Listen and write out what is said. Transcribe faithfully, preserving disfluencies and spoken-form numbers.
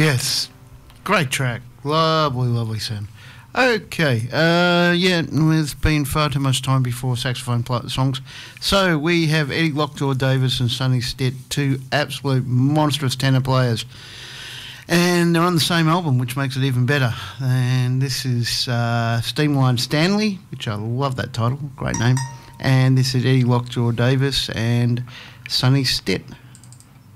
Yes, great track. Lovely, lovely sound. Okay, uh, yeah, there's been far too much time before saxophone pl- songs. So we have Eddie Lockjaw Davis and Sonny Stitt, two absolute monstrous tenor players. And they're on the same album, which makes it even better. And this is uh, Steamline Stanley, which I love that title, great name. And this is Eddie Lockjaw Davis and Sonny Stitt.